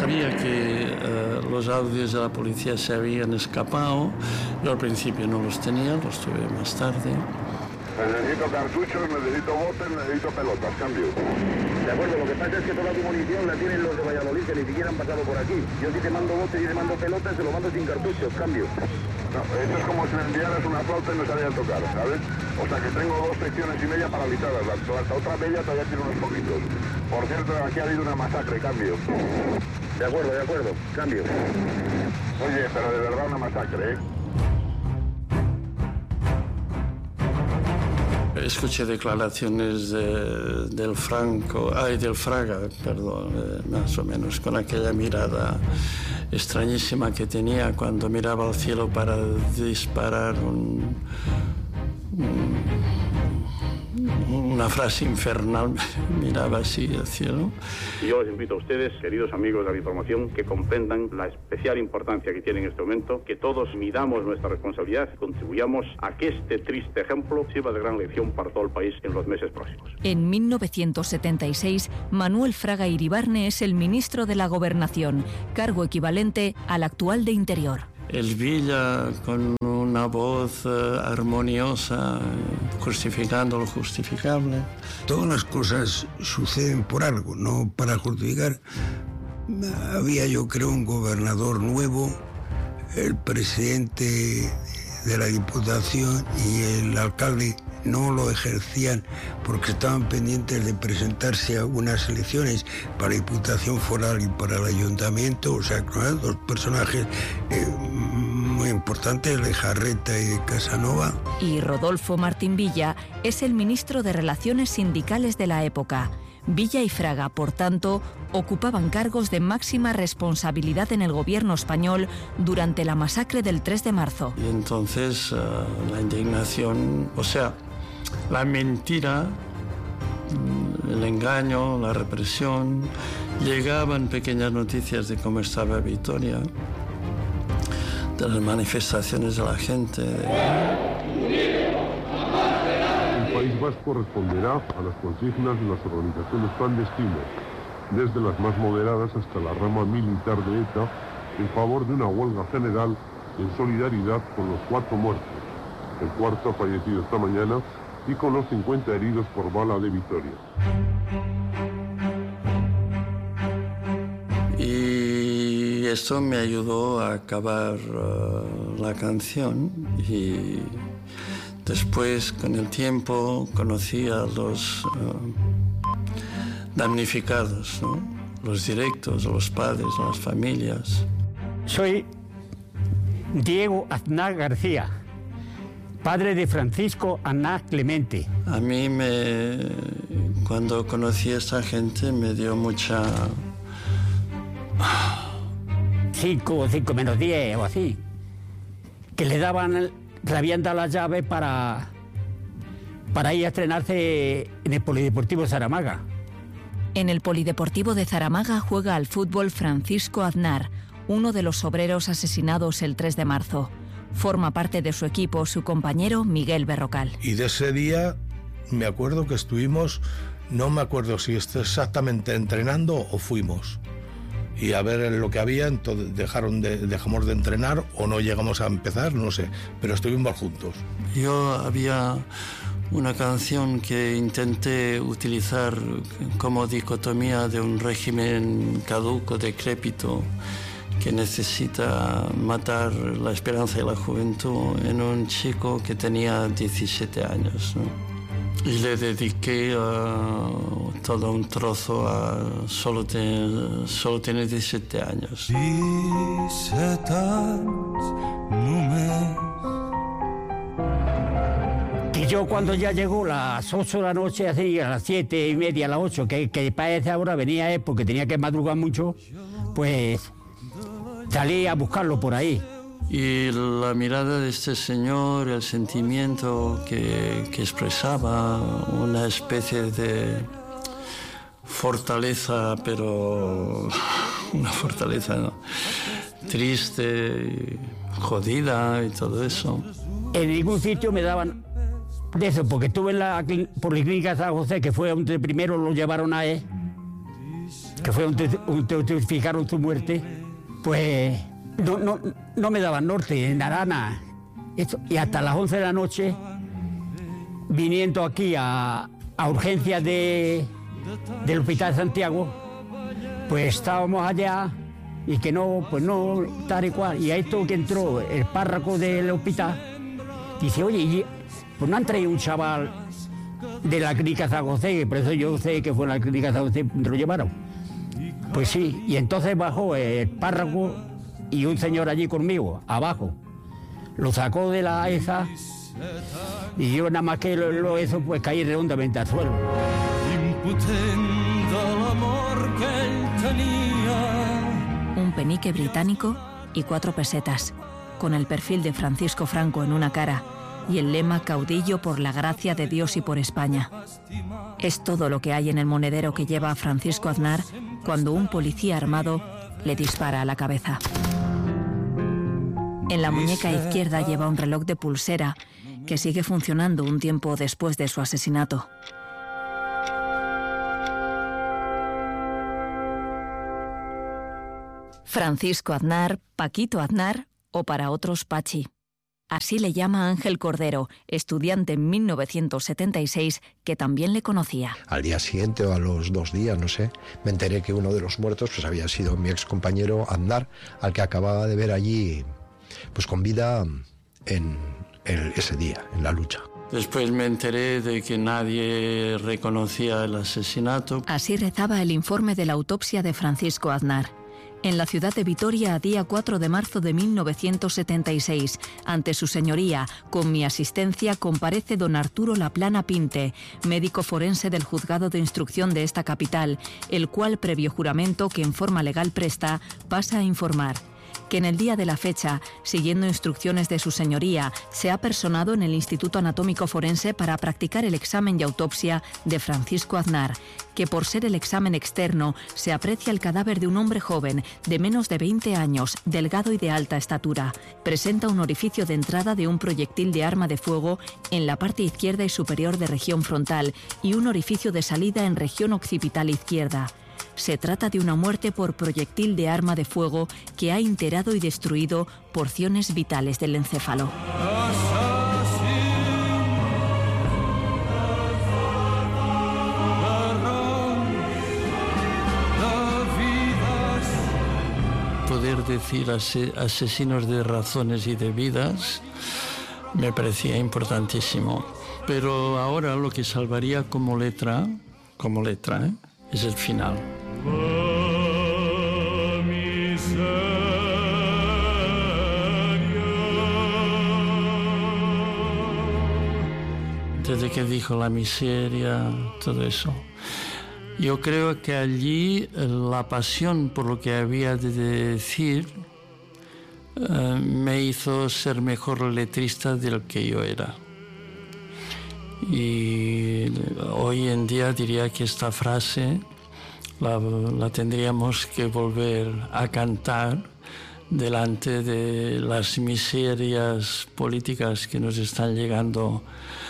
sabía que los audios de la policía se habían escapado. Yo al principio no los tenía, los tuve más tarde. Necesito cartuchos, necesito botes, necesito pelotas, cambio. De acuerdo, lo que pasa es que toda tu munición la tienen los de Valladolid, que ni siquiera han pasado por aquí. Yo si te mando botes y te mando pelotas, te lo mando sin cartuchos, cambio. No, esto es como si me enviaras una flauta y no sabía tocar, ¿sabes? O sea que tengo 2 secciones y media paralizadas, la otra bella todavía tiene unos poquitos. Por cierto, aquí ha habido una masacre, cambio. De acuerdo, cambio. Oye, pero de verdad una masacre, ¿eh? Escuché declaraciones del Fraga, perdón, más o menos, con aquella mirada extrañísima que tenía cuando miraba al cielo para disparar una frase infernal, miraba así al cielo. Y yo les invito a ustedes, queridos amigos de la información, que comprendan la especial importancia que tiene en este momento, que todos midamos nuestra responsabilidad y contribuyamos a que este triste ejemplo sirva de gran lección para todo el país en los meses próximos. En 1976, Manuel Fraga Iribarne es el ministro de la Gobernación, cargo equivalente al actual de Interior. El Villa, con una voz armoniosa, justificando lo justificable. Todas las cosas suceden por algo, no para justificar. Había, yo creo, un gobernador nuevo, el presidente de la Diputación y el alcalde no lo ejercían porque estaban pendientes de presentarse a unas elecciones para la Diputación Foral y para el Ayuntamiento, o sea, 2 personajes muy importantes, de Jarreta y de Casanova. Y Rodolfo Martín Villa es el ministro de Relaciones Sindicales de la época. Villa y Fraga, por tanto, ocupaban cargos de máxima responsabilidad en el gobierno español durante la masacre del 3 de marzo. Y entonces la indignación, o sea, la mentira, el engaño, la represión, llegaban pequeñas noticias de cómo estaba Vitoria, de las manifestaciones de la gente. El País Vasco responderá a las consignas de las organizaciones clandestinas, desde las más moderadas hasta la rama militar de ETA, en favor de una huelga general en solidaridad con los 4 muertos. El 4º ha fallecido esta mañana y con los 50 heridos por bala de Vitoria. Y esto me ayudó a acabar la canción y después, con el tiempo, conocí a los damnificados, ¿no? Los directos, a los padres, a las familias. Soy Diego Aznar García, padre de Francisco Aznar Clemente. A mí cuando conocí a esta gente me dio mucha... 5 menos 10 o así. Que le habían dado la llave para ir a estrenarse en el Polideportivo Zaramaga. En el Polideportivo de Zaramaga juega al fútbol Francisco Aznar, uno de los obreros asesinados el 3 de marzo. Forma parte de su equipo su compañero Miguel Berrocal. Y de ese día me acuerdo que estuvimos, no me acuerdo si exactamente entrenando o fuimos. Y a ver lo que había, entonces dejamos de entrenar o no llegamos a empezar, no sé, pero estuvimos juntos. Yo había una canción que intenté utilizar como dicotomía de un régimen caduco, decrépito, que necesita matar la esperanza y la juventud en un chico que tenía 17 años, ¿no? Y le dediqué todo un trozo a solo tiene 17 años. 17 anys només. Que yo cuando ya llegó las 8 de la noche, así a las 7:30, a las 8, que para esa hora venía porque tenía que madrugar mucho, pues salí a buscarlo por ahí. Y la mirada de este señor, el sentimiento que expresaba, una especie de fortaleza, pero una fortaleza, ¿no?, triste, jodida y todo eso. En ningún sitio me daban de eso, porque estuve en la Policlínica de San José, que fue donde primero lo llevaron a él, que fue donde notificaron su muerte, pues no me daban norte, en Arana. Y hasta las 11 de la noche, viniendo aquí a urgencias del Hospital de Santiago, pues estábamos allá y que no, pues no, tal y cual. Y a esto que entró el párroco del hospital, dice, oye, pues no han traído un chaval de la clínica Zaragoza, por eso yo sé que fue en la clínica Zaragoza, lo llevaron. Pues sí, y entonces bajó el párroco y un señor allí conmigo, abajo. Lo sacó de la esa y yo nada más que lo hizo, pues caí redondamente al suelo. Un penique británico y 4 pesetas, con el perfil de Francisco Franco en una cara y el lema caudillo por la gracia de Dios y por España. Es todo lo que hay en el monedero que lleva a Francisco Aznar cuando un policía armado le dispara a la cabeza. En la muñeca izquierda lleva un reloj de pulsera que sigue funcionando un tiempo después de su asesinato. Francisco Aznar, Paquito Aznar o para otros Pachi. Así le llama Ángel Cordero, estudiante en 1976, que también le conocía. Al día siguiente o a los 2 días, no sé, me enteré que uno de los muertos pues había sido mi excompañero Aznar, al que acababa de ver allí pues con vida ese día, en la lucha. Después me enteré de que nadie reconocía el asesinato. Así rezaba el informe de la autopsia de Francisco Aznar. En la ciudad de Vitoria, a día 4 de marzo de 1976, ante su señoría, con mi asistencia, comparece don Arturo Laplana Pinte, médico forense del juzgado de instrucción de esta capital, el cual, previo juramento que en forma legal presta, pasa a informar que en el día de la fecha, siguiendo instrucciones de su señoría, se ha personado en el Instituto Anatómico Forense para practicar el examen y autopsia de Francisco Aznar, que por ser el examen externo se aprecia el cadáver de un hombre joven de menos de 20 años, delgado y de alta estatura. Presenta un orificio de entrada de un proyectil de arma de fuego en la parte izquierda y superior de región frontal y un orificio de salida en región occipital izquierda. Se trata de una muerte por proyectil de arma de fuego que ha enterado y destruido porciones vitales del encéfalo. Poder decir asesinos de razones y de vidas me parecía importantísimo. Pero ahora lo que salvaría como letra, es el final. Desde que dijo la miseria, todo eso. Yo creo que allí la pasión por lo que había de decir me hizo ser mejor letrista de lo que yo era. Y hoy en día diría que esta frase la tendríamos que volver a cantar delante de las miserias políticas que nos están llegando